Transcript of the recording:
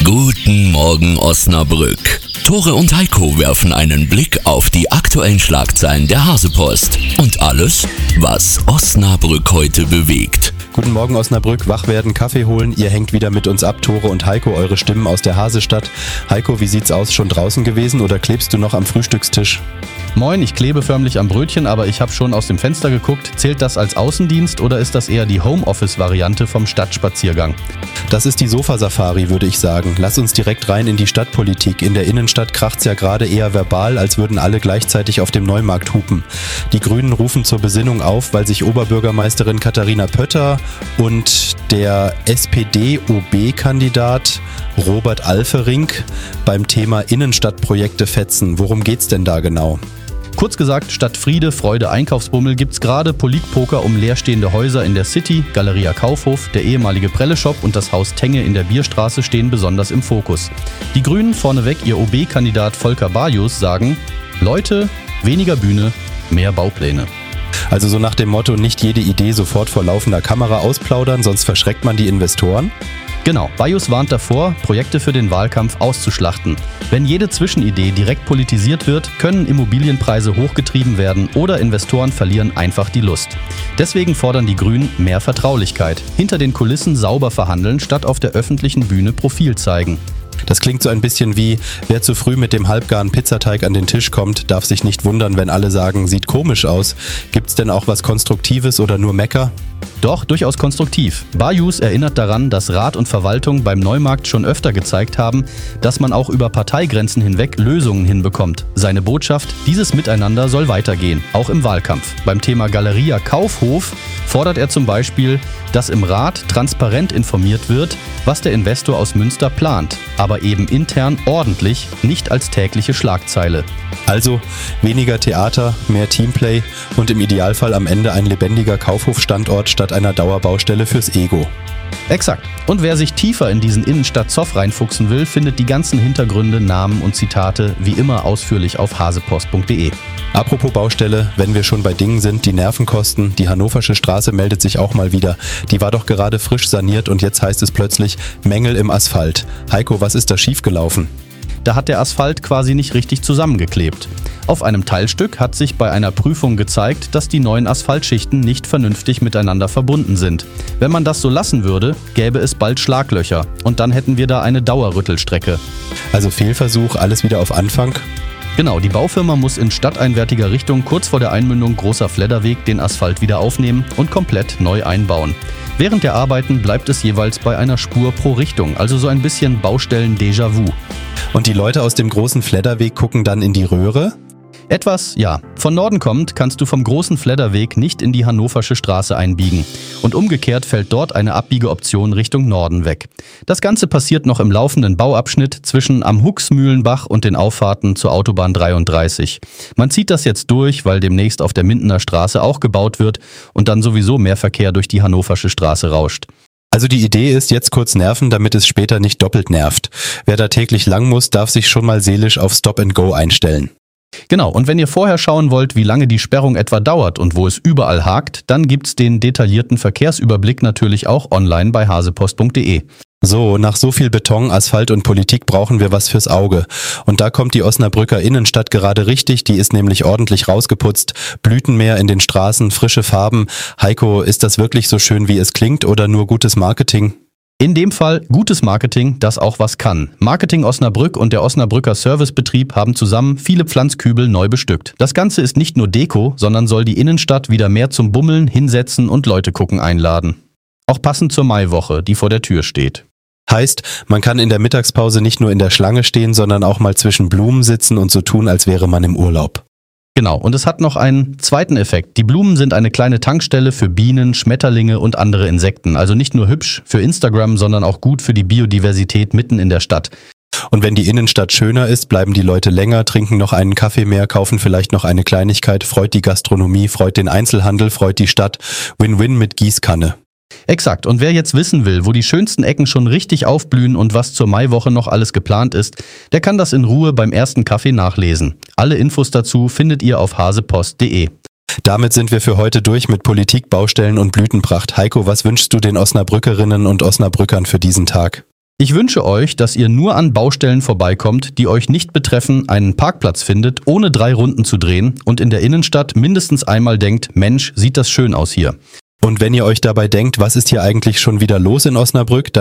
Guten Morgen Osnabrück. Tore und Heiko werfen einen Blick auf die aktuellen Schlagzeilen der Hasepost und alles, was Osnabrück heute bewegt. Guten Morgen Osnabrück, wach werden, Kaffee holen, ihr hängt wieder mit uns ab, Tore und Heiko, eure Stimmen aus der Hasestadt. Heiko, wie sieht's aus, schon draußen gewesen oder klebst du noch am Frühstückstisch? Moin, ich klebe förmlich am Brötchen, aber ich habe schon aus dem Fenster geguckt. Zählt das als Außendienst oder ist das eher die Homeoffice-Variante vom Stadtspaziergang? Das ist die Sofasafari, würde ich sagen. Lass uns direkt rein in die Stadtpolitik. In der Innenstadt kracht's ja gerade eher verbal, als würden alle gleichzeitig auf dem Neumarkt hupen. Die Grünen rufen zur Besinnung auf, weil sich Oberbürgermeisterin Katharina Pötter und der SPD-OB-Kandidat Robert Alfering beim Thema Innenstadtprojekte fetzen. Worum geht's denn da genau? Kurz gesagt, statt Friede, Freude, Einkaufsbummel gibt's gerade Politpoker um leerstehende Häuser in der City, Galeria Kaufhof, der ehemalige Prelle-Shop und das Haus Tenge in der Bierstraße stehen besonders im Fokus. Die Grünen, vorneweg ihr OB-Kandidat Volker Bajus, sagen: Leute, weniger Bühne, mehr Baupläne. Also so nach dem Motto, nicht jede Idee sofort vor laufender Kamera ausplaudern, sonst verschreckt man die Investoren? Genau, Bajus warnt davor, Projekte für den Wahlkampf auszuschlachten. Wenn jede Zwischenidee direkt politisiert wird, können Immobilienpreise hochgetrieben werden oder Investoren verlieren einfach die Lust. Deswegen fordern die Grünen mehr Vertraulichkeit. Hinter den Kulissen sauber verhandeln, statt auf der öffentlichen Bühne Profil zeigen. Das klingt so ein bisschen wie, wer zu früh mit dem halbgaren Pizzateig an den Tisch kommt, darf sich nicht wundern, wenn alle sagen, sieht komisch aus. Gibt's denn auch was Konstruktives oder nur Mecker? Doch, durchaus konstruktiv. Bajus erinnert daran, dass Rat und Verwaltung beim Neumarkt schon öfter gezeigt haben, dass man auch über Parteigrenzen hinweg Lösungen hinbekommt. Seine Botschaft: dieses Miteinander soll weitergehen, auch im Wahlkampf. Beim Thema Galeria Kaufhof fordert er zum Beispiel, dass im Rat transparent informiert wird, was der Investor aus Münster plant, aber eben intern ordentlich, nicht als tägliche Schlagzeile. Also weniger Theater, mehr Teamplay und im Idealfall am Ende ein lebendiger Kaufhofstandort statt einer Dauerbaustelle fürs Ego. Exakt. Und wer sich tiefer in diesen Innenstadt-Zoff reinfuchsen will, findet die ganzen Hintergründe, Namen und Zitate wie immer ausführlich auf hasepost.de. Apropos Baustelle, wenn wir schon bei Dingen sind, die Nervenkosten, die Hannoversche Straße meldet sich auch mal wieder. Die war doch gerade frisch saniert und jetzt heißt es plötzlich Mängel im Asphalt. Heiko, was ist da schiefgelaufen? Da hat der Asphalt quasi nicht richtig zusammengeklebt. Auf einem Teilstück hat sich bei einer Prüfung gezeigt, dass die neuen Asphaltschichten nicht vernünftig miteinander verbunden sind. Wenn man das so lassen würde, gäbe es bald Schlaglöcher und dann hätten wir da eine Dauerrüttelstrecke. Also Fehlversuch, alles wieder auf Anfang? Genau, die Baufirma muss in stadteinwärtiger Richtung kurz vor der Einmündung Großer Fledderweg den Asphalt wieder aufnehmen und komplett neu einbauen. Während der Arbeiten bleibt es jeweils bei einer Spur pro Richtung, also so ein bisschen Baustellen-Déjà-vu. Und die Leute aus dem Großen Fledderweg gucken dann in die Röhre? Etwas, ja. Von Norden kommend kannst du vom Großen Fledderweg nicht in die Hannoversche Straße einbiegen. Und umgekehrt fällt dort eine Abbiegeoption Richtung Norden weg. Das Ganze passiert noch im laufenden Bauabschnitt zwischen am Huxmühlenbach und den Auffahrten zur Autobahn 33. Man zieht das jetzt durch, weil demnächst auf der Mindener Straße auch gebaut wird und dann sowieso mehr Verkehr durch die Hannoversche Straße rauscht. Also die Idee ist, jetzt kurz nerven, damit es später nicht doppelt nervt. Wer da täglich lang muss, darf sich schon mal seelisch auf Stop and Go einstellen. Genau, und wenn ihr vorher schauen wollt, wie lange die Sperrung etwa dauert und wo es überall hakt, dann gibt's den detaillierten Verkehrsüberblick natürlich auch online bei hasepost.de. So, nach so viel Beton, Asphalt und Politik brauchen wir was fürs Auge. Und da kommt die Osnabrücker Innenstadt gerade richtig, die ist nämlich ordentlich rausgeputzt. Blütenmeer in den Straßen, frische Farben. Heiko, ist das wirklich so schön, wie es klingt oder nur gutes Marketing? In dem Fall gutes Marketing, das auch was kann. Marketing Osnabrück und der Osnabrücker Servicebetrieb haben zusammen viele Pflanzkübel neu bestückt. Das Ganze ist nicht nur Deko, sondern soll die Innenstadt wieder mehr zum Bummeln, Hinsetzen und Leute gucken einladen. Auch passend zur Maiwoche, die vor der Tür steht. Heißt, man kann in der Mittagspause nicht nur in der Schlange stehen, sondern auch mal zwischen Blumen sitzen und so tun, als wäre man im Urlaub. Genau, und es hat noch einen zweiten Effekt. Die Blumen sind eine kleine Tankstelle für Bienen, Schmetterlinge und andere Insekten. Also nicht nur hübsch für Instagram, sondern auch gut für die Biodiversität mitten in der Stadt. Und wenn die Innenstadt schöner ist, bleiben die Leute länger, trinken noch einen Kaffee mehr, kaufen vielleicht noch eine Kleinigkeit, freut die Gastronomie, freut den Einzelhandel, freut die Stadt. Win-win mit Gießkanne. Exakt. Und wer jetzt wissen will, wo die schönsten Ecken schon richtig aufblühen und was zur Maiwoche noch alles geplant ist, der kann das in Ruhe beim ersten Kaffee nachlesen. Alle Infos dazu findet ihr auf hasepost.de. Damit sind wir für heute durch mit Politik, Baustellen und Blütenpracht. Heiko, was wünschst du den Osnabrückerinnen und Osnabrückern für diesen Tag? Ich wünsche euch, dass ihr nur an Baustellen vorbeikommt, die euch nicht betreffen, einen Parkplatz findet, ohne 3 Runden zu drehen und in der Innenstadt mindestens einmal denkt, Mensch, sieht das schön aus hier. Und wenn ihr euch dabei denkt, was ist hier eigentlich schon wieder los in Osnabrück,